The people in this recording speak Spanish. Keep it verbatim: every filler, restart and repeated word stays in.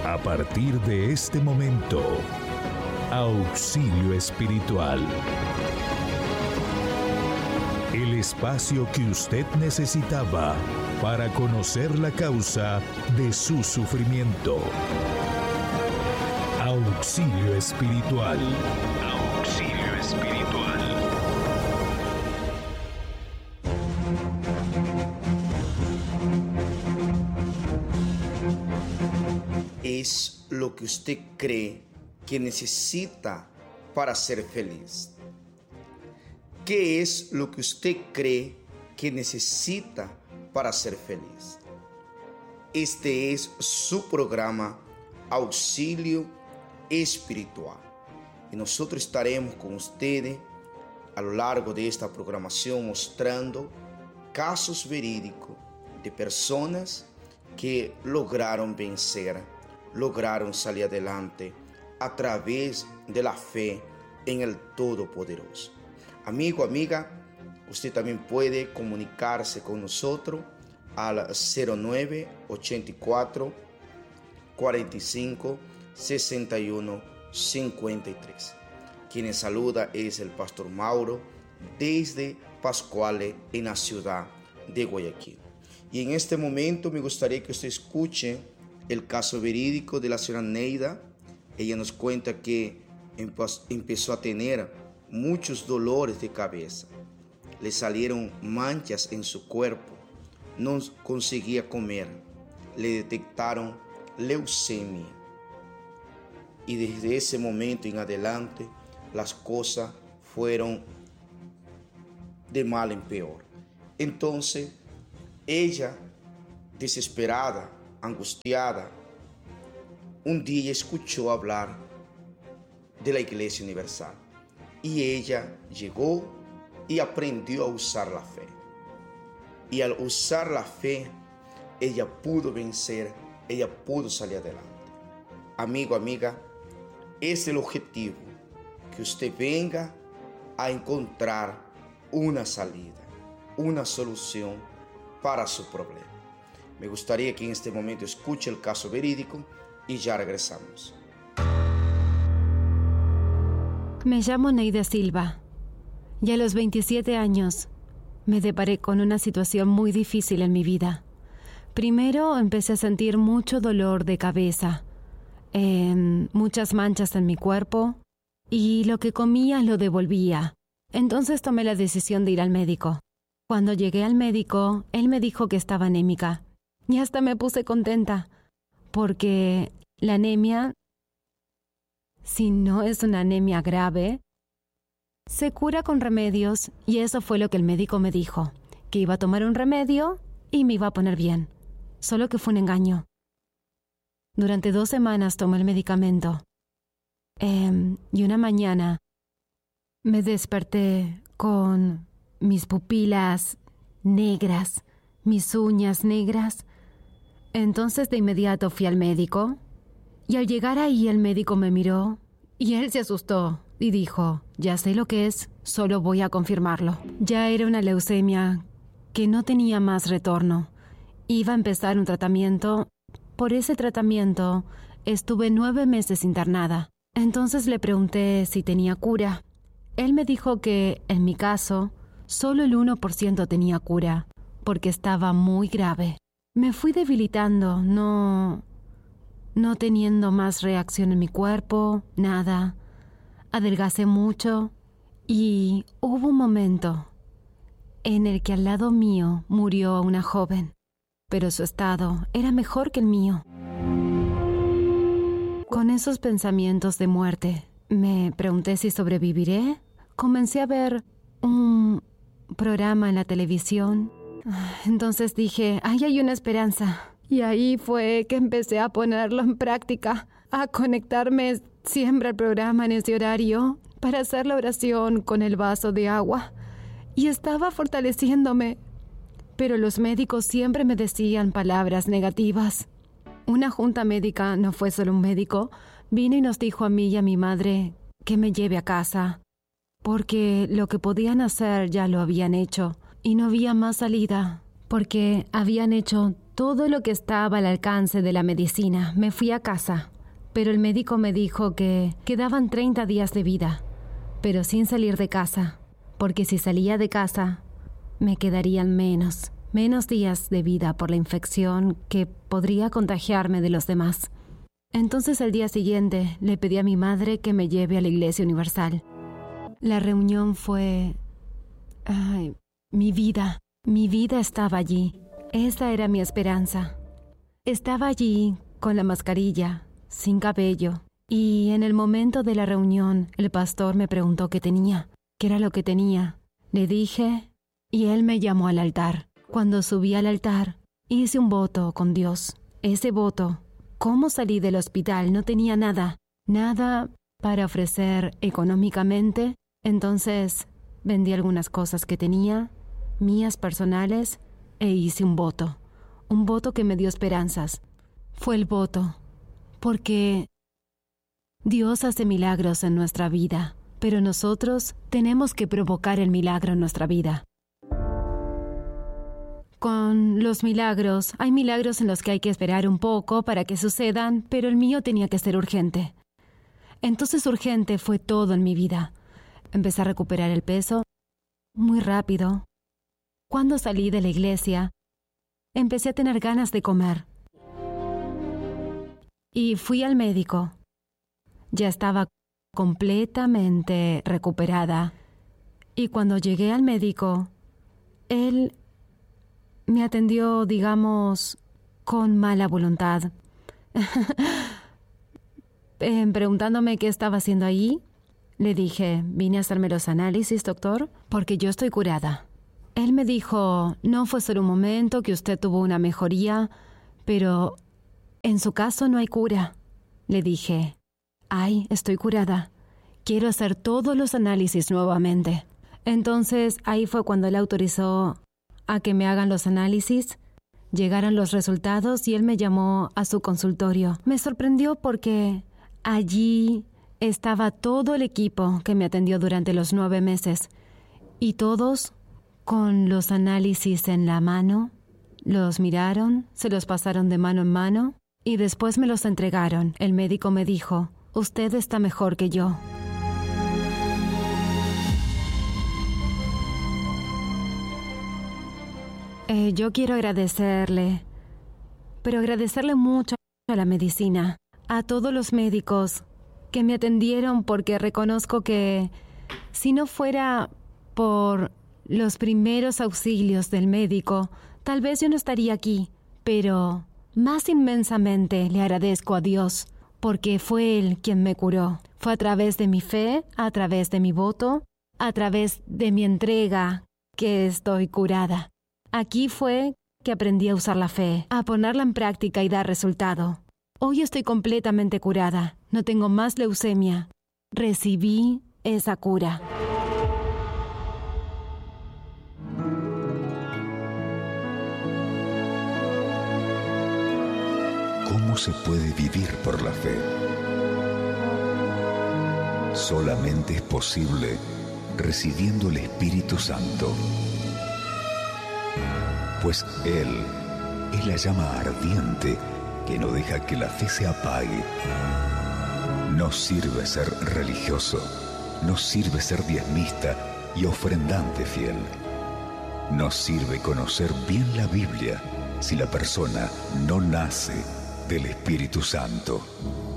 A partir de este momento, Auxilio Espiritual. El espacio que usted necesitaba para conocer la causa de su sufrimiento. Auxilio Espiritual. Auxilio Espiritual. Es lo que usted cree que necesita para ser feliz. ¿Qué es lo que usted cree que necesita para ser feliz? Este es su programa Auxilio Espiritual. Y nosotros estaremos con ustedes a lo largo de esta programación mostrando casos verídicos de personas que lograron vencer, lograron salir adelante a través de la fe en el Todopoderoso. Amigo, amiga, usted también puede comunicarse con nosotros al cero nueve ochenta y cuatro cuarenta y cinco sesenta y uno cincuenta y tres. Quien saluda es el pastor Mauro desde Pascuales en la ciudad de Guayaquil. Y en este momento me gustaría que usted escuche el caso verídico de la señora Neida. Ella nos cuenta que empezó a tener muchos dolores de cabeza, le salieron manchas en su cuerpo, no conseguía comer, le detectaron leucemia. Y desde ese momento en adelante las cosas fueron de mal en peor. Entonces ella, desesperada, angustiada, un día escuchó hablar de la Iglesia Universal. Y ella llegó y aprendió a usar la fe. Y al usar la fe, ella pudo vencer, ella pudo salir adelante. Amigo, amiga, es el objetivo, que usted venga a encontrar una salida, una solución para su problema. Me gustaría que en este momento escuche el caso verídico y ya regresamos. Me llamo Neida Silva y a los veintisiete años me deparé con una situación muy difícil en mi vida. Primero empecé a sentir mucho dolor de cabeza, eh, muchas manchas en mi cuerpo y lo que comía lo devolvía. Entonces tomé la decisión de ir al médico. Cuando llegué al médico, él me dijo que estaba anémica y hasta me puse contenta porque la anemia, si no es una anemia grave, se cura con remedios y eso fue lo que el médico me dijo, que iba a tomar un remedio y me iba a poner bien. Solo que fue un engaño. Durante dos semanas tomé el medicamento eh, y una mañana me desperté con mis pupilas negras, mis uñas negras. Entonces de inmediato fui al médico. Y al llegar ahí el médico me miró y él se asustó y dijo, ya sé lo que es, solo voy a confirmarlo. Ya era una leucemia que no tenía más retorno. Iba a empezar un tratamiento. Por ese tratamiento estuve nueve meses internada. Entonces le pregunté si tenía cura. Él me dijo que, en mi caso, solo el uno por ciento tenía cura, porque estaba muy grave. Me fui debilitando, no... no teniendo más reacción en mi cuerpo, nada. Adelgacé mucho y hubo un momento en el que al lado mío murió una joven, pero su estado era mejor que el mío. Con esos pensamientos de muerte, me pregunté si sobreviviré. Comencé a ver un programa en la televisión. Entonces dije, ¡ay, hay una esperanza! Y ahí fue que empecé a ponerlo en práctica, a conectarme siempre al programa en ese horario para hacer la oración con el vaso de agua. Y estaba fortaleciéndome. Pero los médicos siempre me decían palabras negativas. Una junta médica, no fue solo un médico, vino y nos dijo a mí y a mi madre que me lleve a casa, porque lo que podían hacer ya lo habían hecho y no había más salida. porque habían hecho todo lo que estaba al alcance de la medicina. Me fui a casa, pero el médico me dijo que quedaban treinta días de vida, pero sin salir de casa, porque si salía de casa, me quedarían menos, menos días de vida por la infección que podría contagiarme de los demás. Entonces al día siguiente le pedí a mi madre que me lleve a la Iglesia Universal. La reunión fue... Ay, mi vida, mi vida estaba allí. Esa era mi esperanza. Estaba allí con la mascarilla, sin cabello, y en el momento de la reunión el pastor me preguntó qué tenía, qué era lo que tenía. Le dije y él me llamó al altar. Cuando subí al altar, hice un voto con Dios. Ese voto, ¿cómo salí del hospital? No tenía nada, nada para ofrecer económicamente. Entonces vendí algunas cosas que tenía, mías personales, e hice un voto. Un voto que me dio esperanzas. Fue el voto, porque Dios hace milagros en nuestra vida, pero nosotros tenemos que provocar el milagro en nuestra vida. Con los milagros, hay milagros en los que hay que esperar un poco para que sucedan, pero el mío tenía que ser urgente. Entonces urgente fue todo en mi vida. Empecé a recuperar el peso muy rápido. Cuando salí de la iglesia, empecé a tener ganas de comer. Y fui al médico. Ya estaba completamente recuperada. Y cuando llegué al médico, él me atendió, digamos, con mala voluntad. eh, preguntándome qué estaba haciendo ahí, le dije, vine a hacerme los análisis, doctor, porque yo estoy curada. Él me dijo, no fue solo un momento que usted tuvo una mejoría, pero en su caso no hay cura. Le dije, ay, estoy curada. Quiero hacer todos los análisis nuevamente. Entonces, ahí fue cuando él autorizó a que me hagan los análisis. Llegaron los resultados y él me llamó a su consultorio. Me sorprendió porque allí estaba todo el equipo que me atendió durante los nueve meses. Y todos con los análisis en la mano. Los miraron, se los pasaron de mano en mano y después me los entregaron. El médico me dijo, usted está mejor que yo. Eh, yo quiero agradecerle, pero agradecerle mucho a la medicina, a todos los médicos que me atendieron, porque reconozco que si no fuera por los primeros auxilios del médico, tal vez yo no estaría aquí, pero más inmensamente le agradezco a Dios, porque fue Él quien me curó. Fue a través de mi fe, a través de mi voto, a través de mi entrega que estoy curada. Aquí fue que aprendí a usar la fe, a ponerla en práctica y dar resultado. Hoy estoy completamente curada. No tengo más leucemia. Recibí esa cura. ¿Cómo se puede vivir por la fe? Solamente es posible recibiendo el Espíritu Santo. Pues Él es la llama ardiente que no deja que la fe se apague. No sirve ser religioso, no sirve ser diezmista y ofrendante fiel. No sirve conocer bien la Biblia si la persona no nace del Espíritu Santo.